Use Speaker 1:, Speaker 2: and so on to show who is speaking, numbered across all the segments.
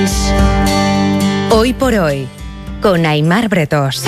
Speaker 1: Hoy por hoy, con Aimar Bretós.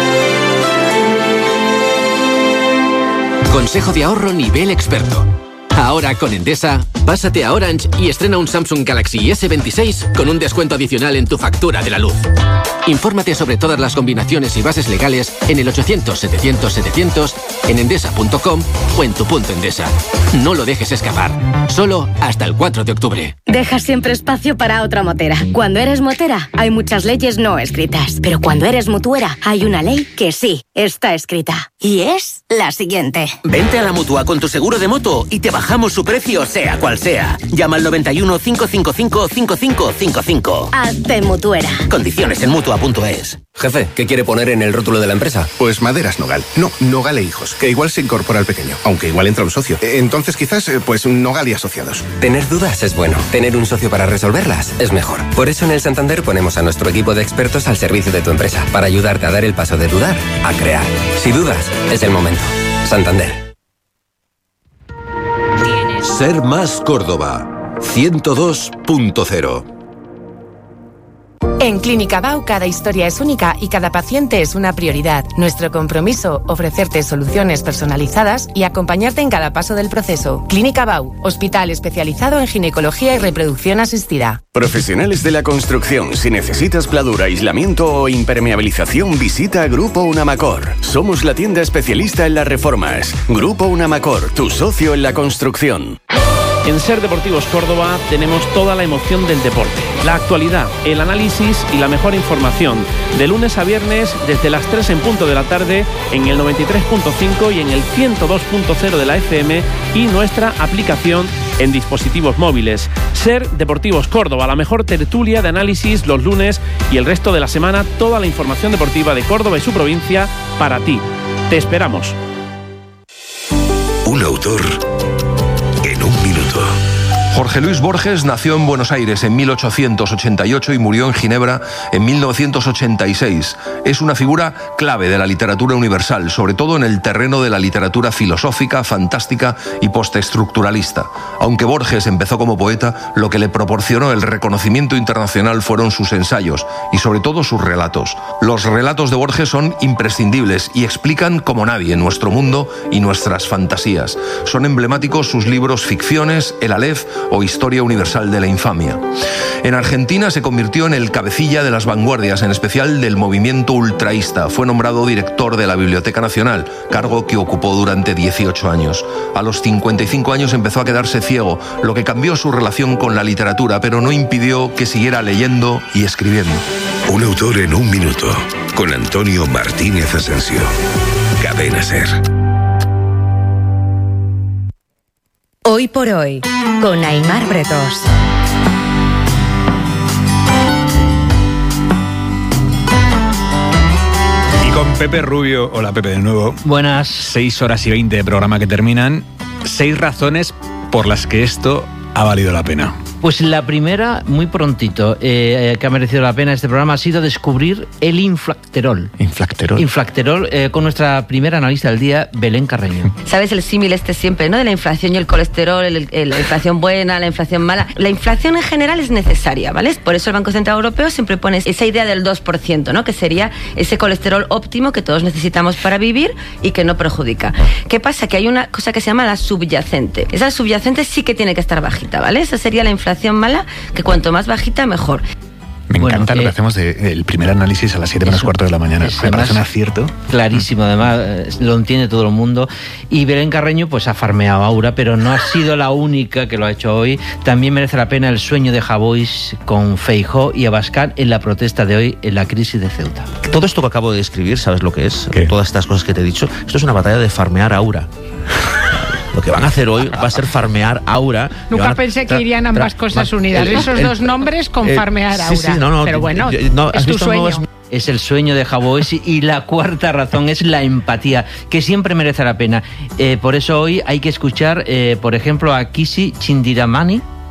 Speaker 2: Consejo de ahorro nivel experto. Ahora con Endesa, pásate a Orange y estrena un Samsung Galaxy S26 con un descuento adicional en tu factura de la luz. Infórmate sobre todas las combinaciones y bases legales en el 800-700-700, en endesa.com o en tu punto Endesa. No lo dejes escapar. Solo hasta el 4 de octubre.
Speaker 3: Deja siempre espacio para otra motera. Cuando eres motera, hay muchas leyes no escritas. Pero cuando eres mutuera, hay una ley que sí está escrita. Y es la siguiente.
Speaker 4: Vente a la Mutua con tu seguro de moto y te bajamos su precio sea cual sea. Llama al 91 555 5555.
Speaker 3: Hazte mutuera.
Speaker 4: Condiciones en Mutua.es.
Speaker 5: Jefe, ¿qué quiere poner en el rótulo de la empresa?
Speaker 6: Pues Maderas Nogal. No, Nogal e Hijos, que igual se incorpora al pequeño, aunque igual entra un socio. Entonces quizás, pues Nogal y Asociados.
Speaker 5: Tener dudas es bueno. Tener un socio para resolverlas es mejor. Por eso en el Santander ponemos a nuestro equipo de expertos al servicio de tu empresa, para ayudarte a dar el paso de dudar a crear. Si dudas, es el momento. Santander.
Speaker 7: Ser Más Córdoba 102.0.
Speaker 8: En Clínica Bau cada historia es única y cada paciente es una prioridad. Nuestro compromiso, ofrecerte soluciones personalizadas y acompañarte en cada paso del proceso. Clínica Bau, hospital especializado en ginecología y reproducción asistida.
Speaker 9: Profesionales de la construcción, si necesitas pladura, aislamiento o impermeabilización, visita Grupo Unamacor. Somos la tienda especialista en las reformas. Grupo Unamacor, tu socio en la construcción.
Speaker 10: En Ser Deportivos Córdoba tenemos toda la emoción del deporte, la actualidad, el análisis y la mejor información. De lunes a viernes, desde las 3 en punto de la tarde, en el 93.5 y en el 102.0 de la FM y nuestra aplicación en dispositivos móviles. Ser Deportivos Córdoba, la mejor tertulia de análisis los lunes y el resto de la semana, toda la información deportiva de Córdoba y su provincia para ti. Te esperamos.
Speaker 7: Un autor en un minuto.
Speaker 11: Jorge Luis Borges nació en Buenos Aires en 1888 y murió en Ginebra en 1986. Es una figura clave de la literatura universal, sobre todo en el terreno de la literatura filosófica, fantástica y postestructuralista. Aunque Borges empezó como poeta, lo que le proporcionó el reconocimiento internacional fueron sus ensayos y sobre todo sus relatos. Los relatos de Borges son imprescindibles y explican como nadie nuestro mundo y nuestras fantasías. Son emblemáticos sus libros Ficciones, El Aleph o Historia Universal de la Infamia. En Argentina se convirtió en el cabecilla de las vanguardias, en especial del movimiento ultraísta. Fue nombrado director de la Biblioteca Nacional, cargo que ocupó durante 18 años. A los 55 años empezó a quedarse ciego, lo que cambió su relación con la literatura, pero no impidió que siguiera leyendo y escribiendo.
Speaker 7: Un autor en un minuto, con Antonio Martínez Asensio. Cadena Ser.
Speaker 1: Hoy por hoy, con Aimar Bretós.
Speaker 12: Y con Pepe Rubio. Hola Pepe, de nuevo.
Speaker 13: Buenas.
Speaker 12: 6 horas y 20 de programa que terminan. 6 razones por las que esto ha valido la pena.
Speaker 13: Pues la primera, muy prontito, que ha merecido la pena este programa, ha sido descubrir el inflacterol.
Speaker 12: ¿Inflacterol?
Speaker 13: Inflacterol, con nuestra primera analista del día, Belén Carreño.
Speaker 14: ¿Sabes el símil siempre, ¿no? De la inflación y el colesterol, la inflación buena, la inflación mala. La inflación en general es necesaria, ¿vale? Por eso el Banco Central Europeo siempre pone esa idea del 2%, ¿no? Que sería ese colesterol óptimo que todos necesitamos para vivir y que no perjudica. ¿Qué pasa? Que hay una cosa que se llama la subyacente. Esa subyacente sí que tiene que estar bajita, ¿vale? Esa sería la inflación mala, que cuanto más bajita, mejor.
Speaker 12: Me encanta lo que hacemos del primer análisis a las 7 menos cuarto de la mañana. Me parece un acierto.
Speaker 13: Clarísimo, además lo entiende todo el mundo. Y Belén Carreño pues ha farmeado a Aura, pero no ha sido la única que lo ha hecho hoy. También merece la pena el sueño de Javois con Feijóo y Abascal en la protesta de hoy en la crisis de Ceuta.
Speaker 15: Todo esto que acabo de describir, ¿sabes lo que es?
Speaker 12: ¿Qué?
Speaker 15: Todas estas cosas que te he dicho. Esto es una batalla de farmear a Aura. Lo que van a hacer hoy va a ser farmear Aura.
Speaker 16: Nunca pensé que irían ambas cosas unidas. Esos dos nombres con farmear Aura.
Speaker 15: Sí, no,
Speaker 16: pero bueno,
Speaker 15: ¿has
Speaker 16: es tu
Speaker 15: visto
Speaker 16: sueño.
Speaker 13: Es el sueño de Javois. Y la cuarta razón es la empatía, que siempre merece la pena. Por eso hoy hay que escuchar, por ejemplo, a Kishi Chindiramani,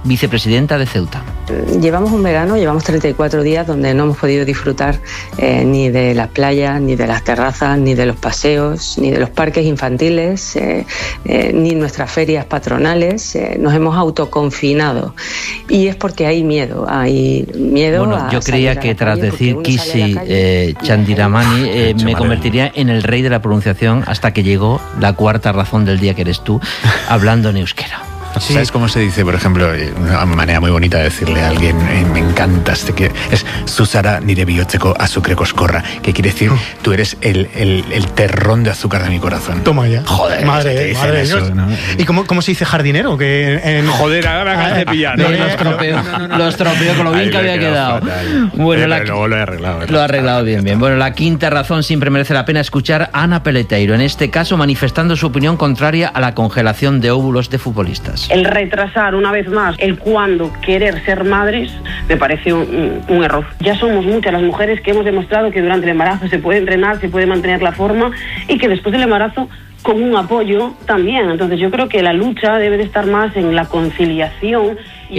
Speaker 13: vicepresidenta de Ceuta.
Speaker 17: Llevamos un verano, llevamos 34 días donde no hemos podido disfrutar ni de las playas, ni de las terrazas, ni de los paseos, ni de los parques infantiles, ni nuestras ferias patronales. Nos hemos autoconfinado y es porque hay miedo
Speaker 13: Bueno, yo creía que tras decir Kisi Chandiramani me convertiría en el rey de la pronunciación hasta que llegó la cuarta razón del día, que eres tú, hablando en euskera.
Speaker 12: Sí. ¿Sabes cómo se dice, por ejemplo, una manera muy bonita de decirle a alguien, me encantas, es Susara nire bihotzeko azukre koskorra, que quiere decir, tú eres el terrón de azúcar de mi corazón.
Speaker 18: Toma ya.
Speaker 12: Joder,
Speaker 18: madre de Dios. ¿No? ¿Y cómo se dice jardinero?
Speaker 12: Joder, ahora me acabas de pillar.
Speaker 13: Lo estropeo con lo bien que había quedado. Bueno,
Speaker 12: luego lo he arreglado.
Speaker 13: Lo ha arreglado bien. Bueno, la quinta razón siempre merece la pena escuchar a Ana Peleteiro, en este caso manifestando su opinión contraria a la congelación de óvulos de futbolistas.
Speaker 19: El retrasar una vez más el cuándo querer ser madres me parece un error. Ya somos muchas las mujeres que hemos demostrado que durante el embarazo se puede entrenar, se puede mantener la forma y que después del embarazo con un apoyo también. Entonces yo creo que la lucha debe de estar más en la conciliación.
Speaker 13: Y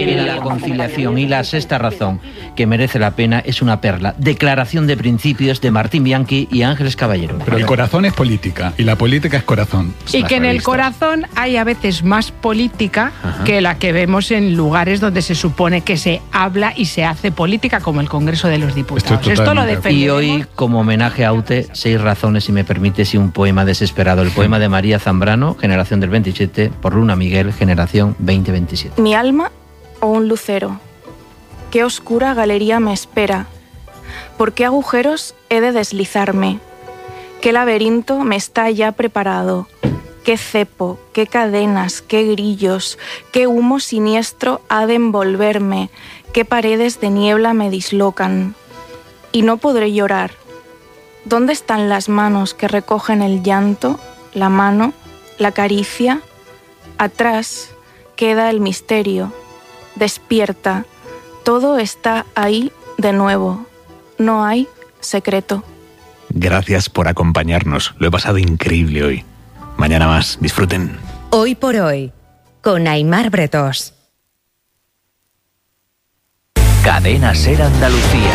Speaker 13: la sexta razón que merece la pena es una perla: Declaración de Principios de Martín Bianchi y Ángeles Caballero.
Speaker 20: Pero el corazón es política y la política es corazón.
Speaker 16: Y que en el corazón hay a veces más política que la que vemos en lugares donde se supone que se habla y se hace política, como el Congreso de los Diputados. Esto lo defendemos.
Speaker 13: Y hoy, como homenaje a Aute, 6 razones, si me permites, y un poema desesperado. El poema de María Zambrano, generación del 27, por Luna Miguel, generación 2027.
Speaker 21: Mi alma o un lucero. Qué oscura galería me espera. ¿Por qué agujeros he de deslizarme? ¿Qué laberinto me está ya preparado? ¿Qué cepo, qué cadenas, qué grillos, qué humo siniestro ha de envolverme? ¿Qué paredes de niebla me dislocan? Y no podré llorar. ¿Dónde están las manos que recogen el llanto, la mano, la caricia? Atrás queda el misterio. Despierta, todo está ahí de nuevo, no hay secreto.
Speaker 12: Gracias por acompañarnos, lo he pasado increíble hoy. Mañana más, disfruten.
Speaker 1: Hoy por hoy, con Aimar Bretós.
Speaker 22: Cadena SER Andalucía.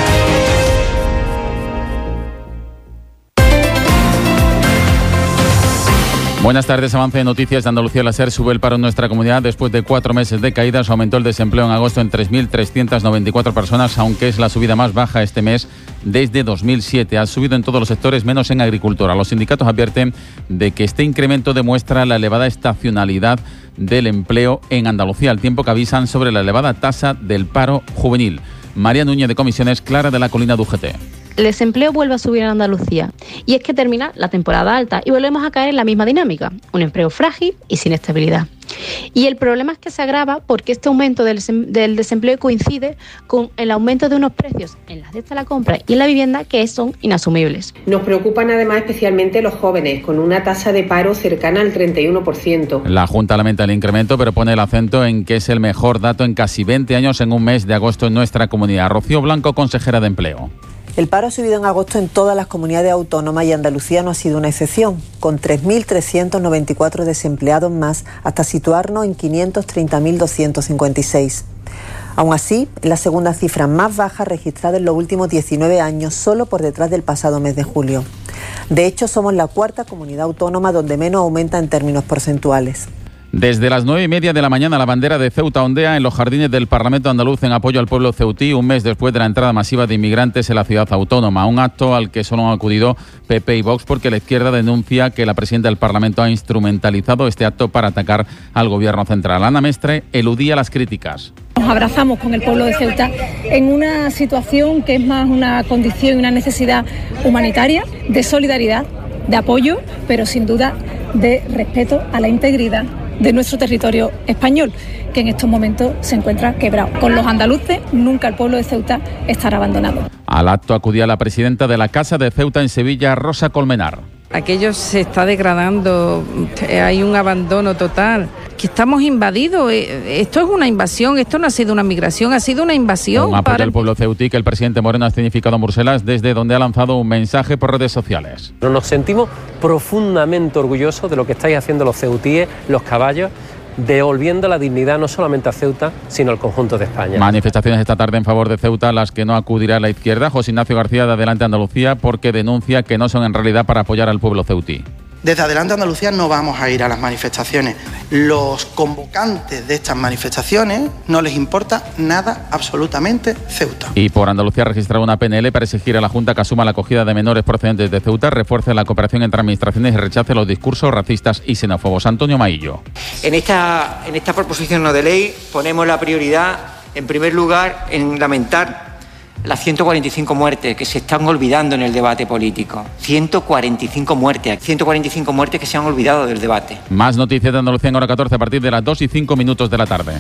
Speaker 23: Buenas tardes. Avance de noticias de Andalucía. La SER sube el paro en nuestra comunidad después de 4 meses de caídas. Aumentó el desempleo en agosto en 3.394 personas, aunque es la subida más baja este mes desde 2007. Ha subido en todos los sectores, menos en agricultura. Los sindicatos advierten de que este incremento demuestra la elevada estacionalidad del empleo en Andalucía, al tiempo que avisan sobre la elevada tasa del paro juvenil. María Núñez de Comisiones, Clara de la Colina de UGT.
Speaker 24: El desempleo vuelve a subir en Andalucía y es que termina la temporada alta y volvemos a caer en la misma dinámica, un empleo frágil y sin estabilidad. Y el problema es que se agrava porque este aumento del desempleo coincide con el aumento de unos precios en las cesta de la compra y en la vivienda que son inasumibles.
Speaker 25: Nos preocupan además especialmente los jóvenes, con una tasa de paro cercana al 31%.
Speaker 23: La Junta lamenta el incremento, pero pone el acento en que es el mejor dato en casi 20 años en un mes de agosto en nuestra comunidad. Rocío Blanco, consejera de Empleo.
Speaker 26: El paro ha subido en agosto en todas las comunidades autónomas y Andalucía no ha sido una excepción, con 3.394 desempleados más, hasta situarnos en 530.256. Aún así, es la segunda cifra más baja registrada en los últimos 19 años, solo por detrás del pasado mes de julio. De hecho, somos la cuarta comunidad autónoma donde menos aumenta en términos porcentuales.
Speaker 23: Desde las 9:30 de la mañana, la bandera de Ceuta ondea en los jardines del Parlamento andaluz en apoyo al pueblo ceutí, un mes después de la entrada masiva de inmigrantes en la ciudad autónoma. Un acto al que solo han acudido PP y Vox porque la izquierda denuncia que la presidenta del Parlamento ha instrumentalizado este acto para atacar al gobierno central. Ana Mestre eludía las críticas.
Speaker 27: Nos abrazamos con el pueblo de Ceuta en una situación que es más una condición y una necesidad humanitaria, de solidaridad, de apoyo, pero sin duda de respeto a la integridad de nuestro territorio español, que en estos momentos se encuentra quebrado. Con los andaluces, nunca el pueblo de Ceuta estará abandonado.
Speaker 23: Al acto acudía la presidenta de la Casa de Ceuta en Sevilla, Rosa Colmenar.
Speaker 28: Aquello se está degradando, hay un abandono total, que estamos invadidos. Esto es una invasión, esto no ha sido una migración, ha sido una invasión.
Speaker 23: Un apoyo al pueblo ceutí que el presidente Moreno ha significado en Bruselas, desde donde ha lanzado un mensaje por redes sociales.
Speaker 29: Nos sentimos profundamente orgullosos de lo que estáis haciendo los ceutíes, los caballos,
Speaker 2: devolviendo la dignidad no solamente a Ceuta, sino al conjunto de España.
Speaker 23: Manifestaciones esta tarde en favor de Ceuta, las que no acudirá la izquierda. José Ignacio García de Adelante Andalucía, porque denuncia que no son en realidad para apoyar al pueblo ceutí.
Speaker 3: Desde Adelante Andalucía no vamos a ir a las manifestaciones. Los convocantes de estas manifestaciones no les importa nada, absolutamente, Ceuta.
Speaker 23: Y por Andalucía ha registrado una PNL para exigir a la Junta que asuma la acogida de menores procedentes de Ceuta, refuerce la cooperación entre administraciones y rechace los discursos racistas y xenófobos. Antonio Maillo.
Speaker 4: En esta proposición no de ley ponemos la prioridad, en primer lugar, en lamentar las 145 muertes que se están olvidando en el debate político. 145 muertes que se han olvidado del debate.
Speaker 23: Más noticias de Andalucía en hora 14 a partir de las 2:05 de la tarde.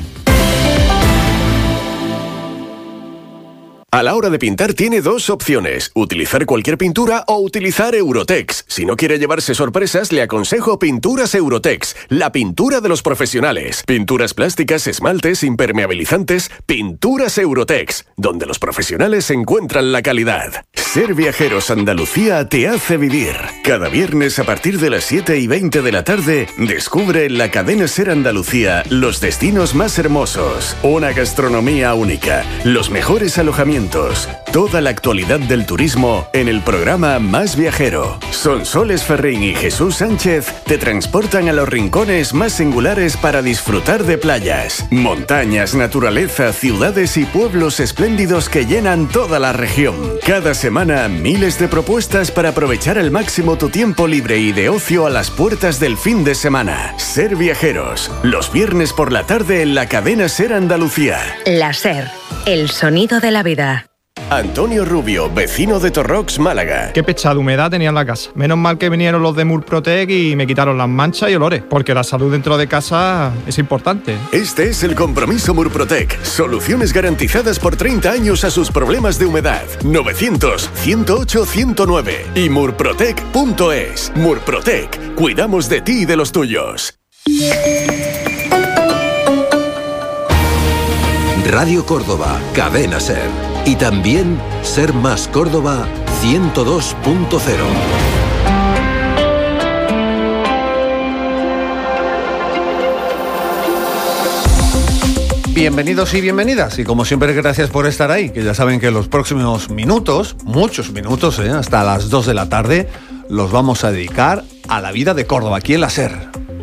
Speaker 5: A la hora de pintar tiene dos opciones, utilizar cualquier pintura o utilizar Eurotex. Si no quiere llevarse sorpresas, le aconsejo Pinturas Eurotex, la pintura de los profesionales. Pinturas plásticas, esmaltes, impermeabilizantes, Pinturas Eurotex, donde los profesionales encuentran la calidad. Ser Viajeros Andalucía te hace vivir. Cada viernes a partir de las 7:20 de la tarde, descubre en la cadena Ser Andalucía los destinos más hermosos, una gastronomía única, los mejores alojamientos, toda la actualidad del turismo en el programa Más Viajero. Sonsoles Ferrín y Jesús Sánchez te transportan a los rincones más singulares para disfrutar de playas, montañas, naturaleza, ciudades y pueblos espléndidos que llenan toda la región. Cada semana, miles de propuestas para aprovechar al máximo tu tiempo libre y de ocio a las puertas del fin de semana. Ser Viajeros, los viernes por la tarde en la cadena Ser Andalucía.
Speaker 1: La Ser, el sonido de la vida.
Speaker 5: Antonio Rubio, vecino de Torrox, Málaga.
Speaker 6: Qué pechada humedad tenía en la casa. Menos mal que vinieron los de Murprotec y me quitaron las manchas y olores, porque la salud dentro de casa es importante.
Speaker 5: Este es el compromiso Murprotec. Soluciones garantizadas por 30 años a sus problemas de humedad. 900-108-109 y murprotec.es. Murprotec. Cuidamos de ti y de los tuyos.
Speaker 8: Radio Córdoba, Cadena Ser. Y también Ser Más Córdoba 102.0.
Speaker 9: Bienvenidos y bienvenidas, y como siempre gracias por estar ahí, que ya saben que los próximos minutos, muchos minutos, hasta las 2 de la tarde, los vamos a dedicar a la vida de Córdoba, aquí en la SER.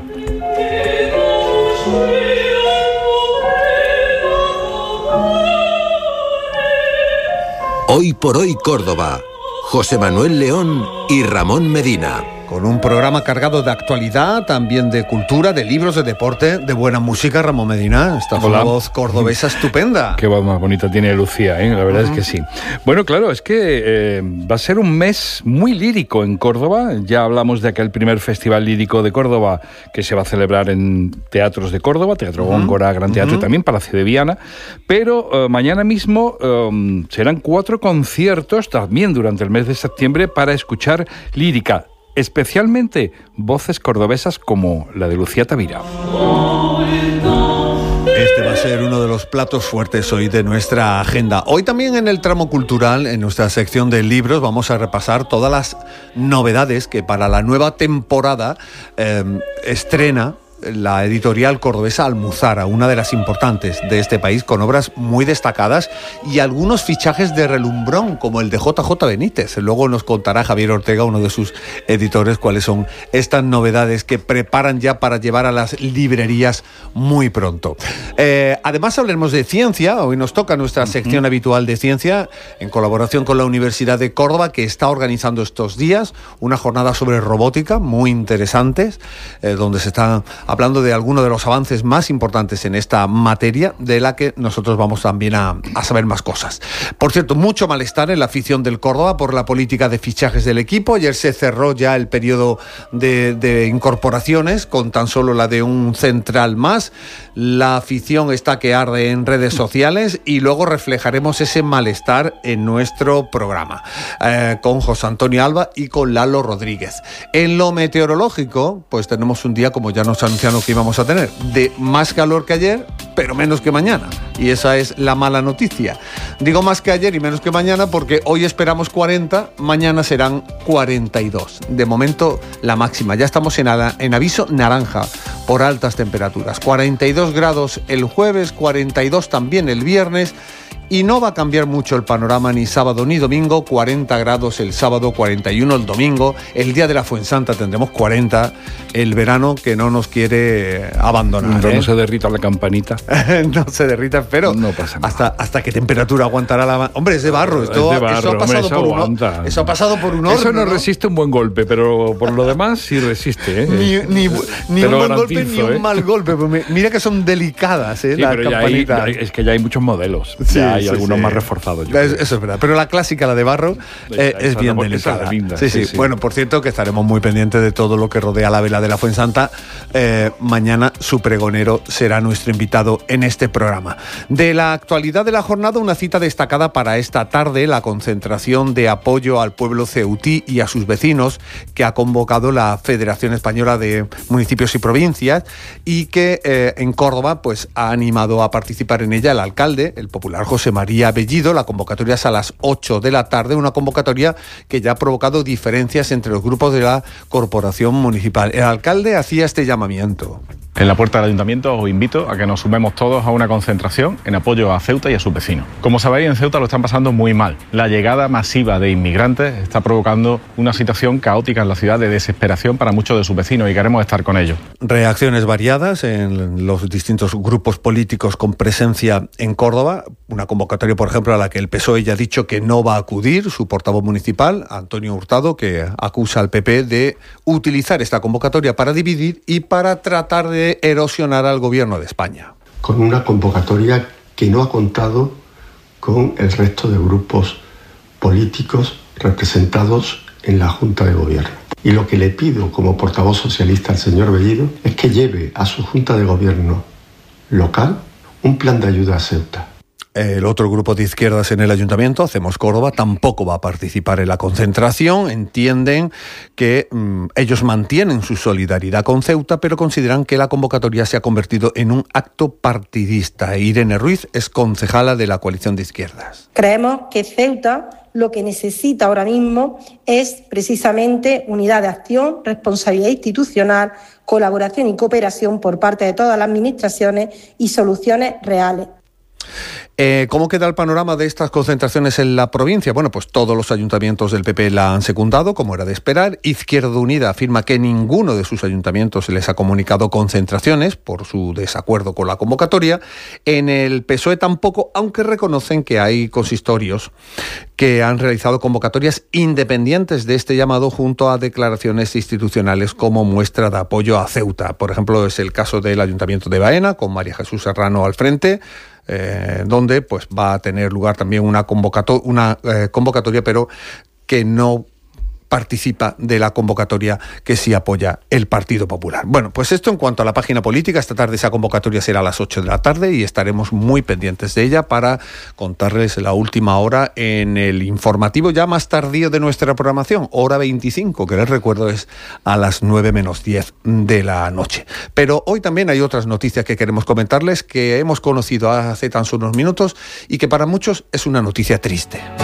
Speaker 8: Hoy por hoy Córdoba, José Manuel León y Ramón Medina.
Speaker 9: Con un programa cargado de actualidad, también de cultura, de libros, de deporte, de buena música. Ramón Medina, esta es una voz cordobesa estupenda.
Speaker 10: Qué voz más bonita tiene Lucía, la verdad es que sí. Bueno, claro, es que va a ser un mes muy lírico en Córdoba. Ya hablamos de aquel primer Festival Lírico de Córdoba que se va a celebrar en teatros de Córdoba, Teatro Góngora, Gran Teatro y también Palacio de Viana. Pero mañana mismo serán 4 conciertos también durante el mes de septiembre para escuchar lírica. Especialmente voces cordobesas como la de Lucía Tavira.
Speaker 9: Este va a ser uno de los platos fuertes hoy de nuestra agenda. Hoy también en el tramo cultural, en nuestra sección de libros, vamos a repasar todas las novedades que para la nueva temporada estrena la editorial cordobesa Almuzara, una de las importantes de este país, con obras muy destacadas y algunos fichajes de relumbrón, como el de JJ Benítez. Luego nos contará Javier Ortega, uno de sus editores, cuáles son estas novedades que preparan ya para llevar a las librerías muy pronto. Además hablaremos de ciencia. Hoy nos toca nuestra sección habitual de ciencia, en colaboración con la Universidad de Córdoba, que está organizando estos días una jornada sobre robótica muy interesantes, donde se están hablando de algunos de los avances más importantes en esta materia, de la que nosotros vamos también a saber más cosas. Por cierto, mucho malestar en la afición del Córdoba por la política de fichajes del equipo. Ayer se cerró ya el periodo de incorporaciones, con tan solo la de un central más. La afición está que arde en redes sociales y luego reflejaremos ese malestar en nuestro programa, con José Antonio Alba y con Lalo Rodríguez. En lo meteorológico, pues tenemos un día, como ya nos anunciaron que íbamos a tener, de más calor que ayer, pero menos que mañana. Y esa es la mala noticia. Digo más que ayer y menos que mañana porque hoy esperamos 40, mañana serán 42. De momento, la máxima. Ya estamos en aviso naranja por altas temperaturas. 42 grados el jueves, 42 también el viernes. Y no va a cambiar mucho el panorama ni sábado ni domingo, 40 grados el sábado, 41 el domingo, el día de la Fuensanta tendremos 40, el verano que no nos quiere abandonar.
Speaker 10: No se derrita la campanita.
Speaker 9: No se derrita, pero
Speaker 10: no pasa nada.
Speaker 9: Hasta qué temperatura aguantará la... Hombre, es de barro, eso ha pasado por un horno.
Speaker 10: Eso no resiste un buen golpe, pero por lo demás sí resiste.
Speaker 9: Ni un buen golpe ni un mal golpe. Mira que son delicadas,
Speaker 10: sí,
Speaker 9: las campanitas.
Speaker 10: Es que ya hay muchos modelos.
Speaker 9: Sí,
Speaker 10: hay algunos más reforzados.
Speaker 9: Eso es verdad, pero la clásica, la de barro, es bien delicada.
Speaker 10: Linda,
Speaker 9: sí. Bueno, por cierto, que estaremos muy pendientes de todo lo que rodea la vela de la Fuensanta. Mañana su pregonero será nuestro invitado en este programa. De la actualidad de la jornada, una cita destacada para esta tarde, la concentración de apoyo al pueblo ceutí y a sus vecinos que ha convocado la Federación Española de Municipios y Provincias y que en Córdoba pues ha animado a participar en ella el alcalde, el popular José María Bellido. La convocatoria es a las 8 de la tarde, una convocatoria que ya ha provocado diferencias entre los grupos de la corporación municipal. El alcalde hacía este llamamiento.
Speaker 7: En la puerta del ayuntamiento os invito a que nos sumemos todos a una concentración en apoyo a Ceuta y a sus vecinos. Como sabéis, en Ceuta lo están pasando muy mal. La llegada masiva de inmigrantes está provocando una situación caótica en la ciudad de desesperación para muchos de sus vecinos y queremos estar con ellos.
Speaker 9: Reacciones variadas en los distintos grupos políticos con presencia en Córdoba. Una convocatoria, por ejemplo, a la que el PSOE ya ha dicho que no va a acudir. Su portavoz municipal, Antonio Hurtado, que acusa al PP de utilizar esta convocatoria para dividir y para tratar de erosionar al gobierno de España.
Speaker 11: Con una convocatoria que no ha contado con el resto de grupos políticos representados en la Junta de Gobierno. Y lo que le pido como portavoz socialista al señor Bellido es que lleve a su Junta de Gobierno local un plan de ayuda a Ceuta.
Speaker 9: El otro grupo de izquierdas en el ayuntamiento, Hacemos Córdoba, tampoco va a participar en la concentración. Entienden que ellos mantienen su solidaridad con Ceuta, pero consideran que la convocatoria se ha convertido en un acto partidista. Irene Ruiz es concejala de la coalición de izquierdas.
Speaker 14: Creemos que Ceuta lo que necesita ahora mismo es precisamente unidad de acción, responsabilidad institucional, colaboración y cooperación por parte de todas las administraciones y soluciones reales.
Speaker 9: ¿Cómo queda el panorama de estas concentraciones en la provincia? Bueno, pues todos los ayuntamientos del PP la han secundado, como era de esperar. Izquierda Unida afirma que ninguno de sus ayuntamientos les ha comunicado concentraciones por su desacuerdo con la convocatoria. En el PSOE tampoco, aunque reconocen que hay consistorios que han realizado convocatorias independientes de este llamado junto a declaraciones institucionales como muestra de apoyo a Ceuta. Por ejemplo, es el caso del Ayuntamiento de Baena, con María Jesús Serrano al frente, donde pues va a tener lugar también una convocatoria, pero que no participa de la convocatoria que sí apoya el Partido Popular. Bueno, pues esto en cuanto a la página política. Esta tarde esa convocatoria será a las 8 de la tarde y estaremos muy pendientes de ella para contarles la última hora en el informativo ya más tardío de nuestra programación, hora 25, que les recuerdo es a las 9 menos 10 de la noche. Pero hoy también hay otras noticias que queremos comentarles que hemos conocido hace tan solo unos minutos y que para muchos es una noticia triste.